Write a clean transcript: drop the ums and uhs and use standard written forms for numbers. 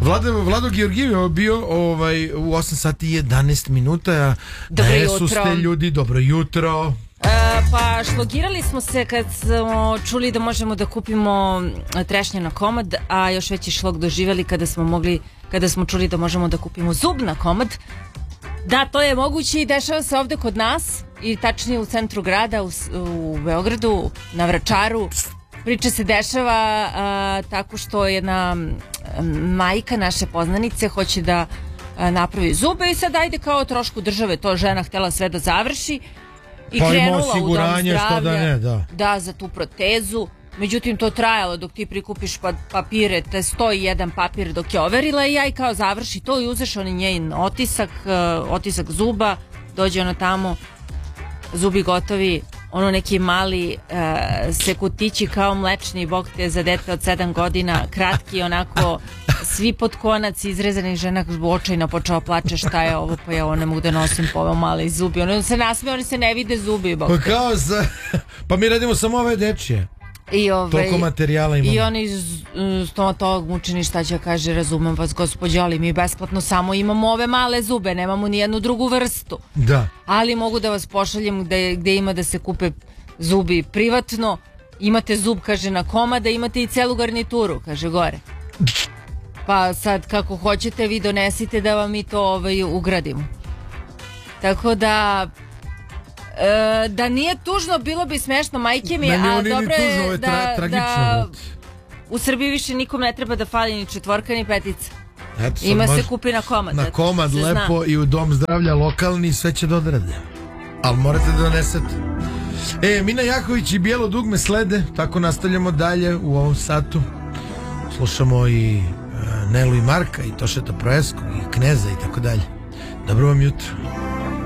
Vlado Georgijev bio u 8 sati i 11 minuta. Dobro jutro. Ste ljudi, dobro jutro. Pa šlogirali smo se kad smo čuli da možemo da kupimo trešnje na komad, a još veći šlog doživjeli kada smo čuli da možemo da kupimo zub na komad. Da, to je moguće i dešava se ovde kod nas, i tačnije u centru grada, u Beogradu, na Vračaru. Priča se dešava tako što jedna majka naše poznanice hoće da napravi zube i sad ajde kao o trošku države, to žena htjela sve da završi i pa krenula u dom zdravlja da, za tu protezu. Međutim, to trajalo dok ti prikupiš papire, te 101 papir dok je overila i aj kao završi to i uzeš on njen otisak zuba, dođe ona tamo, zubi gotovi, ono neki mali sekutići kao mlečni, bog te za dete od 7 godina, kratki onako, svi pod konac, izrezani. Žena očajno počela plače, šta je ovo, pa ja ovo ne mogu da nosim po ovo mali zubi, ono se nasmeje, oni se ne vide zubi, bog te. Pa mi radimo samo ove dečije. Toliko materijala imamo. I oni stomatolog mučeni šta će kaže, razumem vas gospođo, ali mi besplatno samo imamo ove male zube, nemamo ni jednu drugu vrstu. Da. Ali mogu da vas pošaljem gde ima da se kupe zubi privatno. Imate zub, kaže, na komada, imate i celu garnituru, kaže, gore. Pa sad kako hoćete vi donesite da vam mi to ugradimo. Tako da da nije tužno, bilo bi smešno, majke mi, a dobro je da u Srbiji više nikom ne treba da fali ni četvorka ni petica. Ima se kupi na komad. Na komad lepo i u dom zdravlja lokalni, sve će da odrade. Ali morate da donesete. Mina Jaković i Bijelo dugme slede, tako nastavljamo dalje u ovom satu. Slušamo i Nelu i Marka i Tošeta Proeskog i Kneza i tako dalje. Dobro vam jutro.